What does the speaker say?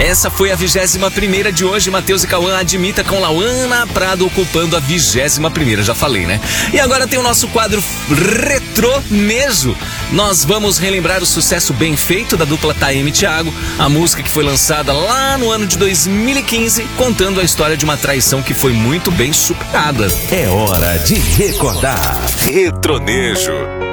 Essa foi a 21ª de hoje. Matheus e Cauã, Admita, com Lauana Prado ocupando a 21ª, já falei, né? E agora tem o nosso quadro Retronejo. Nós vamos relembrar o sucesso bem feito da dupla Taeme e Thiago, a música que foi lançada lá no ano de 2015, contando a história de uma traição que foi muito bem superada. É hora de recordar. Retronejo.